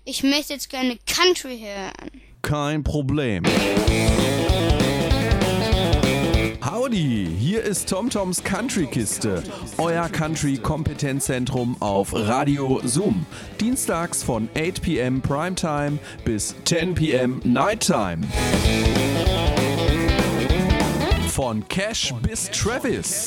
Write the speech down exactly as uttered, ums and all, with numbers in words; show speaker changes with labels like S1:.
S1: Ich möchte jetzt gerne Country hören.
S2: Kein Problem. Howdy, hier ist TomToms Country-Kiste, euer Country-Kompetenzzentrum auf Radio Zoom. Dienstags von acht p m Primetime bis zehn p m Nighttime. Von Cash bis Travis.